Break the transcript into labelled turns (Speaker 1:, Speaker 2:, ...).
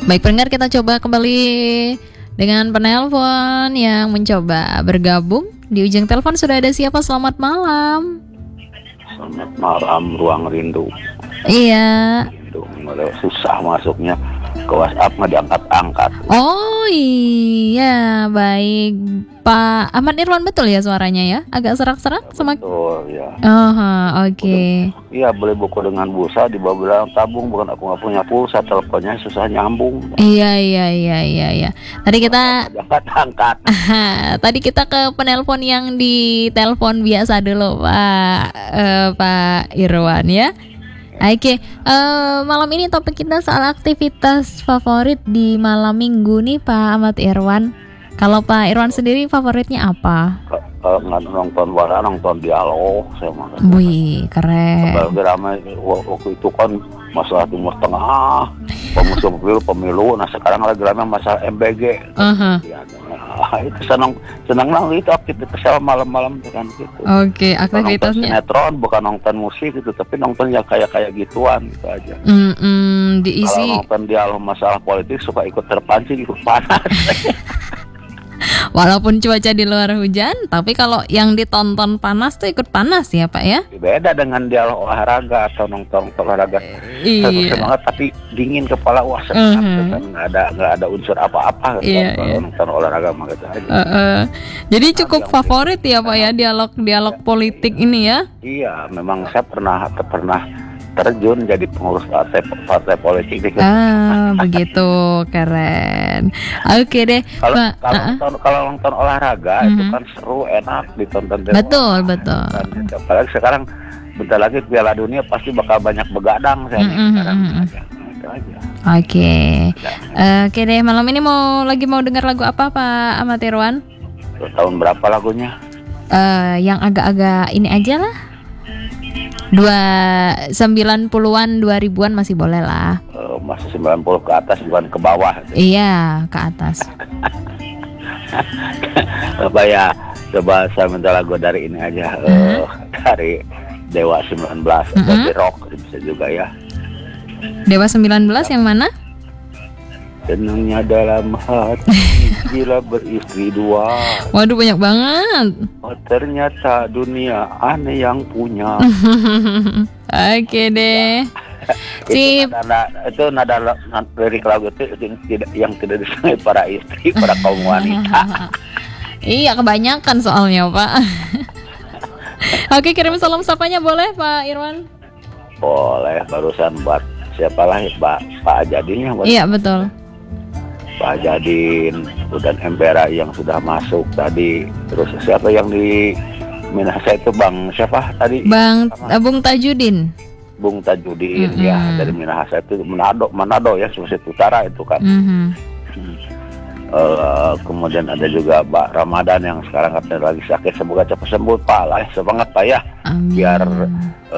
Speaker 1: Baik pendengar, kita coba kembali dengan penelpon yang mencoba bergabung. Di ujung telepon sudah ada siapa? Selamat malam.
Speaker 2: Selamat malam, Ruang Rindu.
Speaker 1: Iya.
Speaker 2: Rindu, susah masuknya ke WhatsApp, nggak diangkat-angkat.
Speaker 1: Oh iya, baik. Pak Ahmad Irwan betul ya suaranya ya? Agak serak-serak sama.
Speaker 2: Betul ya.
Speaker 1: Oke.
Speaker 2: Iya, beli buku dengan pulsa di bawah bilang tabung, bukan aku nggak punya pulsa, teleponnya susah nyambung.
Speaker 1: Iya. Tadi kita
Speaker 2: Angkat.
Speaker 1: Tadi kita ke penelpon yang di telepon biasa dulu, Pak Irwan ya. Oke, malam ini topik kita soal aktivitas favorit di malam minggu nih, Pak Ahmad Irwan. Kalau Pak Irwan sendiri favoritnya apa?
Speaker 2: Kalau nggak nonton bola, nonton dialog sama.
Speaker 1: Wih, keren.
Speaker 2: Apalagi ramai waktu itu kan masalah Timur Tengah, pemilu. Nah sekarang lagi ramai masalah MBG. Ya, itu senang itu aktivitas malam-malam kan gitu.
Speaker 1: Oke, aktivitasnya.
Speaker 2: Nonton sinetron, bukan nonton musik gitu, tapi nonton ya kayak gituan gitu aja.
Speaker 1: Diisi.
Speaker 2: Kalau nonton dialog masalah politik suka ikut terpancing, ikut panas.
Speaker 1: Walaupun cuaca di luar hujan, tapi kalau yang ditonton panas tuh ikut panas ya Pak ya?
Speaker 2: Beda dengan dialog olahraga atau nonton olahraga.
Speaker 1: Iya.
Speaker 2: Semangat tapi dingin kepala, wah senang kan nggak ada unsur apa-apa kalau nonton olahraga mah gitu aja.
Speaker 1: Jadi cukup favorit ya Pak ya dialog politik ini ya? Iya,
Speaker 2: memang saya pernah terjun jadi pengurus partai politik.
Speaker 1: Begitu, keren. Oke deh.
Speaker 2: Kalau nonton olahraga itu kan seru, enak ditonton.
Speaker 1: Betul.
Speaker 2: Apalagi sekarang bentar lagi Piala Dunia pasti bakal banyak begadang sekarang.
Speaker 1: Oke deh, malam ini mau dengar lagu apa Pak Ahmad Irwan?
Speaker 2: Tahun berapa lagunya?
Speaker 1: Yang agak-agak ini aja lah. 90-an 2000-an masih boleh lah.
Speaker 2: Masih 90 ke atas, bukan ke bawah.
Speaker 1: Iya, ke atas.
Speaker 2: Apa ya? Coba saya minta lagu dari ini aja. Dari Dewa 19 atau The Rock bisa juga ya.
Speaker 1: Dewa 19 yang mana?
Speaker 2: Senangnya dalam hati bila beristri dua.
Speaker 1: Waduh, banyak banget.
Speaker 2: Oh, ternyata dunia aneh yang punya.
Speaker 1: Oke deh.
Speaker 2: Sip. Itu nada lirik lagu itu yang tidak disengaja para istri, para kaum wanita.
Speaker 1: Iya, kebanyakan soalnya Pak. Oke, kirim salam sapanya boleh Pak Irwan?
Speaker 2: Boleh, barusan buat siapa lah Pak Jadinya.
Speaker 1: Iya betul.
Speaker 2: Pak Jadin, dan Empera yang sudah masuk tadi. Terus siapa yang di Minahasa itu Bang siapa tadi?
Speaker 1: Bung Tajudin.
Speaker 2: Bung Tajudin ya, dari Minahasa itu Manado ya, Sulawesi Utara itu kan. Kemudian ada juga Mbak Ramadan yang sekarang katanya lagi sakit, semoga cepat sembuh Pak lah, semangat Pak ya.
Speaker 1: Amin.
Speaker 2: Biar